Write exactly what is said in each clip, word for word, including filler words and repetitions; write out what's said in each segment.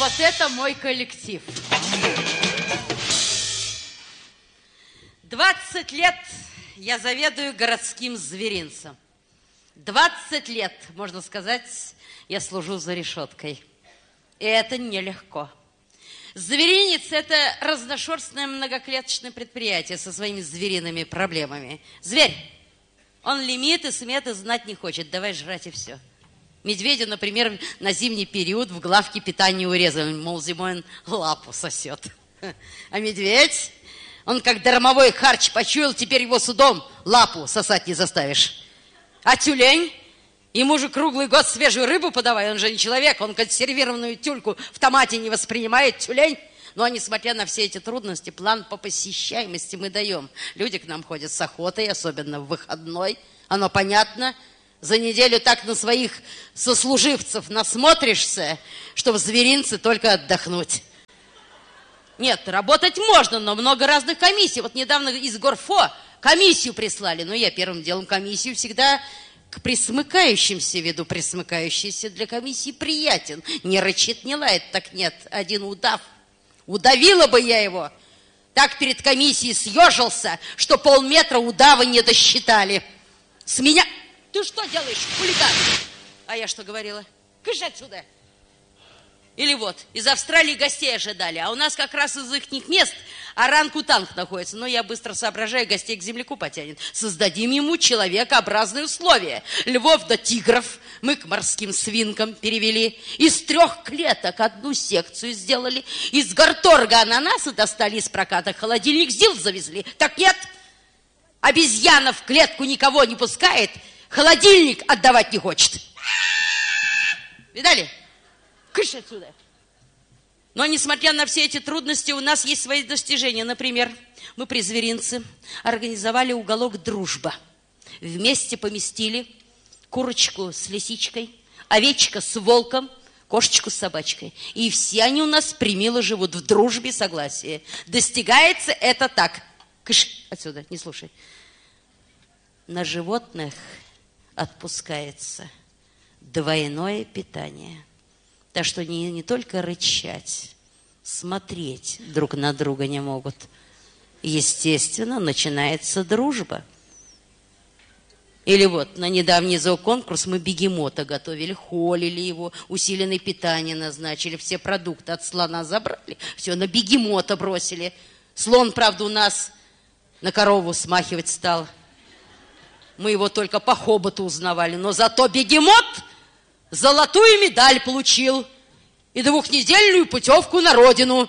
Вот это мой коллектив. двадцать лет я заведую городским зверинцем. двадцать лет, можно сказать, я служу за решеткой. И это нелегко. Зверинец – это разношерстное многоклеточное предприятие со своими звериными проблемами. Зверь, он лимиты, сметы знать не хочет, давай жрать и все. Медведю, например, на зимний период в главке питания урезали, мол, зимой он лапу сосет. А медведь, он как дармовой харч почуял, теперь его судом лапу сосать не заставишь. А тюлень, ему же круглый год свежую рыбу подавай, он же не человек, он консервированную тюльку в томате не воспринимает, тюлень. Ну, а несмотря на все эти трудности, план по посещаемости мы даем. Люди к нам ходят с охотой, особенно в выходной, оно понятно. За неделю так на своих сослуживцев насмотришься, что в зверинце только отдохнуть. Нет, работать можно, но много разных комиссий. Вот недавно из Горфо комиссию прислали. Но я первым делом комиссию всегда к присмыкающимся веду. Присмыкающийся для комиссии приятен. Не рычит, не лает, так нет. Один удав. Удавила бы я его. Так перед комиссией съежился, что полметра удава не досчитали. С меня... Ты что делаешь, хулиган? А я что говорила? Кыш отсюда. Или вот, из Австралии гостей ожидали, а у нас как раз из их мест орангутанг находится. Но я быстро соображаю, гостей к земляку потянет. Создадим ему человекообразные условия. Львов да тигров мы к морским свинкам перевели. Из трех клеток одну секцию сделали. Из горторга ананасы достали из проката. Холодильник ЗИЛ завезли. Так нет, обезьяна в клетку никого не пускает. Холодильник отдавать не хочет. Видали? Кыш отсюда. Но, несмотря на все эти трудности, у нас есть свои достижения. Например, мы при зверинце организовали уголок «Дружба». Вместе поместили курочку с лисичкой, овечка с волком, кошечку с собачкой. И все они у нас примило живут в дружбе и согласии. Достигается это так. Кыш отсюда, не слушай. На животных отпускается двойное питание. Так что не, не только рычать, смотреть друг на друга не могут. Естественно, начинается дружба. Или вот на недавний зооконкурс мы бегемота готовили, холили его, усиленное питание назначили, все продукты от слона забрали, все на бегемота бросили. Слон, правда, у нас на корову смахивать стал. Мы его только по хоботу узнавали, но зато бегемот золотую медаль получил и двухнедельную путевку на родину.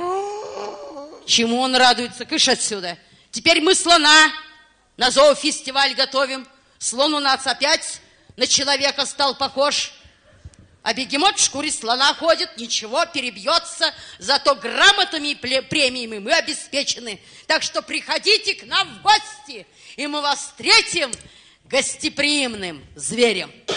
Чему он радуется? Кыш отсюда. Теперь мы слона на зоофестиваль готовим. Слон у нас опять на человека стал похож. А бегемот в шкуре слона ходит, ничего, перебьется. Зато грамотами и премиями мы обеспечены. Так что приходите к нам в гости, и мы вас встретим гостеприимным зверем.